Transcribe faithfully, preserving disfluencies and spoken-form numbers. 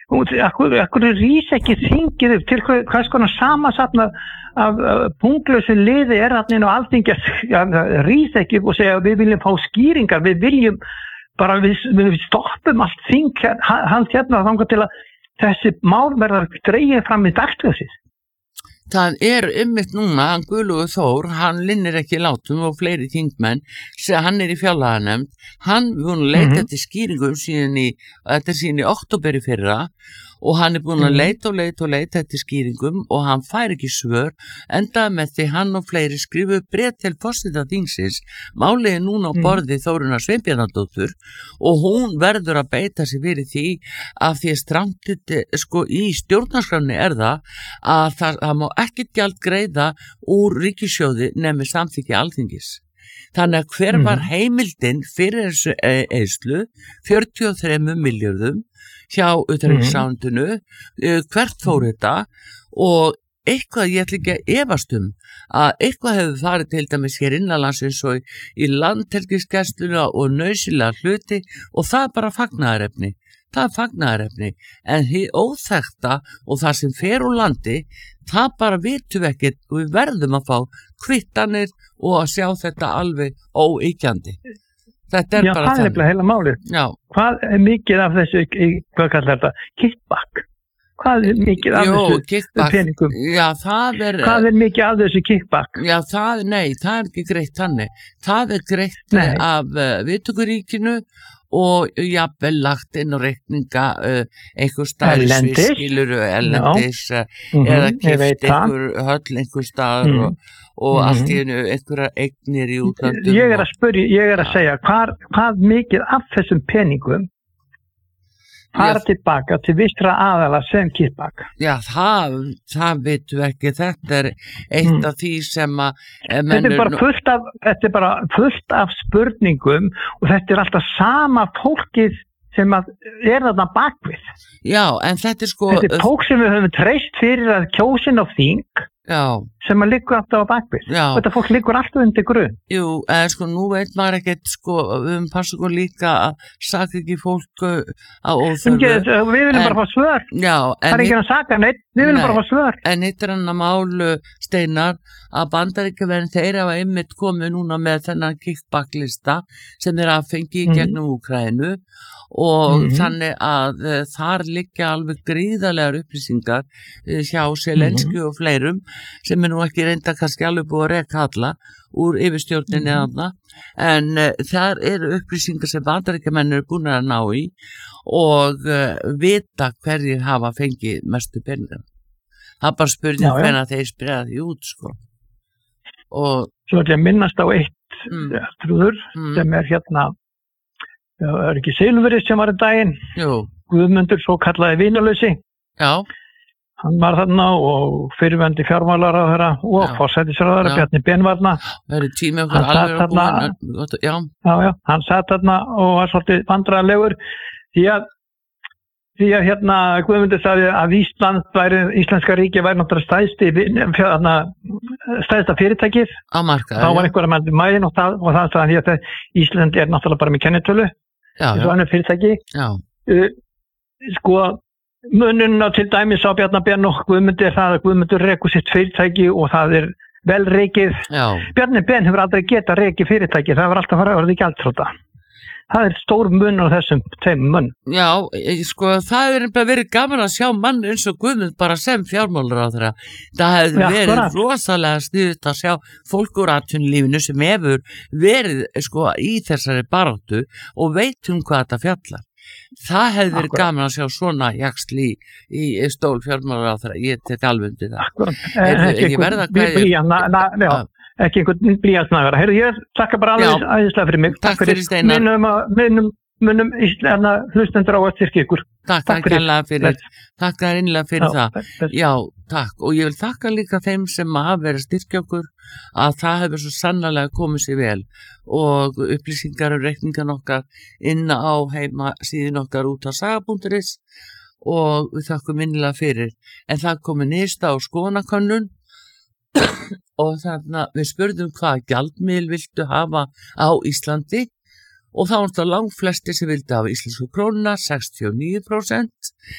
og akkur, akkur rís ekki þingið upp til hvað, hvað skona samasafna af uh, punglösu liði er þarna á Alþingi að rís ekki upp og segja að við viljum fá skýringar, við viljum bara við, við stoppum allt þing hans hérna þangað til að þessi mál verður dregið fram í dagsljósið. Það er einmitt núna, hann Guðlaugur Þór, hann linnir ekki látum og fleiri þingmenn, sem hann er í fjárlaganefnd, hann er búin að leita mm-hmm. til skýringum síðan í, þetta er síðan í október í fyrra og hann er búin að leita og leita og leita til skýringum og hann fær ekki svör, endaði með því hann og fleiri skrifu bréf til forseta þingsins, málið er núna á borði mm. Þórunar Sveinbjarnardóttur og hún verður að beita sig fyrir því að því að strangt sko í stjórnarskránni er það að það, það má ekkert gjald greiða úr ríkissjóði nemi samþykki Alþingis. Þannig að hver var heimildin fyrir þessu eyðslu fjörutíu og þremur milljörðum hjá utanríkisráðuneytinu, mm. hvert fór þetta og eitthvað ég ætla ekki að efast um að eitthvað hefur farið til dæmis hér innanlands eins og í landhelgisgæsluna og nauðsynlega hluti og það er bara fagnaðarefni. Það er fagnaðarefni en hið óþekkta og það sem fer úr landi það bara vitum við ekkert og við verðum að fá kvittanir og að sjá þetta alveg óíkjandi. Þetta er Já, bara það er nefnilega heila málið. Já. Hvað er mikið af þessu, hvað kallar þetta, kickback? Hvað er mikið af Jó, þessu kickback. peningum? Já, það er... Hvað er mikið af þessu kickback? Já, það, nei, það er ekki greitt þannig. Það er greitt Nei. af uh, viðtökuríkinu og jafnvel lagt inn og reikninga uh, einhver staðar í Erlendis. Sviss, skilurðu, erlendis uh, Mhm, eða ég veit keypt það. einhver höll einhver staðar Mhm. og, og Mhm. allt í einu einhverjar eignir í útlöndum. Ég er að spyrja, ég er að segja, hvar, hvað mikið af þessum peningum fara Já. tilbaka til vistra aðala sem kickback? Já, það, það vitum við ekki, þetta er eitt Mm. af því sem að eh, menn Þetta er eru bara nú- fullt af, þetta er bara fullt af spurningum og þetta er alltaf sama fólkið sem að er þarna bakvið. Já, en þetta er sko Þetta er fólk sem við höfum treyst fyrir að kjósin á þing Já, sem að liggur alltaf á bakvið. Já. Og þetta fólk liggur alltaf undir grunn. jú, en sko nú veit maður ekkert sko, við höfum passa okkur líka að saka ekki fólk uh, á Sem óþörfu. getur, við viljum En- bara fá svör. Já, Það er en ekki að saka neitt, við viljum Nei. bara fá svör. En hitt er hann að málu Steinar að Bandaríkjaverðin þeir hafa einmitt komið núna með þennan kickbacklista sem þeir hafa fengið í Mhm. gegnum Úkraínu og Mhm. þannig að uh, þar liggja alveg gríðarlegar upplýsingar uh, hjá Selenski og fleirum sem er nú ekki reynda kannski alveg búið að reka alla úr yfirstjórninni Mhm. þarna en uh, þar eru upplýsingar sem Bandaríkjamenn eru búin að ná í og uh, vita hverjir hafa fengið mestu peningar. Það er bara spurning Já, já. hvenær þeir spyrja því út sko. Og Svo ætla ég að minnast á eitt mm, mm. trúður mm, sem er hérna, það er ekki Silfurið sem var í daginn, jú, Guðmundur svo kallaði vinalösi. já, Hann var þarna og fyrirvendi fjármálaráðherra og Já. forsætisráðherra Já. Bjarni Ben var þarna. það eru tími okkur Hann alveg satt að búin þarna- að- já, Já, já, hann satt þarna og var svolítið vandræðalegur því að því að hérna Guðmundur sagði að Ísland væri, Íslenska ríki væri náttúrulega stæðsti, hérna, stæðsta fyrirtækið. á markaði. Þá var einhver að með mæðin og það, og það sagði hann því að Ísland er náttúrulega bara með kennitölu, já, eins og já, annað fyrirtæki. já, Uh, sko, munun á til dæmis á Bjarni Ben og Guðmundur er það að Guðmundur rekur sitt fyrirtæki og það er vel reikið. já, Bjarni Ben hefur aldrei getað reikið fyrirtæki, það var alltaf farið að verða gjaldþrota. Það er stór mun á þessum tveim mun. já, eh, sko það er bara verið gaman að sjá mann eins og Guðmund bara sem fjármálaráðherra. Það hefði Já, verið akkurat. rosalega sniðugt að sjá fólk úr atvinnulífinu sem hefur verið sko í þessari baráttu og veit um hvað þetta fjallar. Það hefði verið Akkurat. gaman að sjá svona jaxl í, í stól fjármálaráðherra, ég tek alveg undir það. Akkurat. Heyrðu, Ekki ég verð að einhvern kveðja- blýant, na- na- já, Já. ekki einhvern blýjansnagara. Heyrðu, ég þakka bara Já. alveg aðeinslega fyrir mig. Takk fyrir, Steinar. Minnum, að- minnum, minnum Íslanda hlustendur á að styrkja ykkur. Takk, Takk takk fyrir. hérlega fyrir, Bless. takk þær innlega fyrir Já, það. bless. Já, takk. Og ég vil þakka líka þeim sem hafa verið að styrkja okkur að það hefur svo sannarlega komið sér vel og upplýsingar og reikningan okkar inn á heima síðan okkar út á saga punktur is og við þakkum innilega fyrir. En það komið nýsta á skoðanakönnun og þannig að við spurðum hvaða gjaldmiðil viltu hafa á Íslandi og þá var það langt flesti sem vildi hafa íslensku krónuna, sextíu og níu prósent,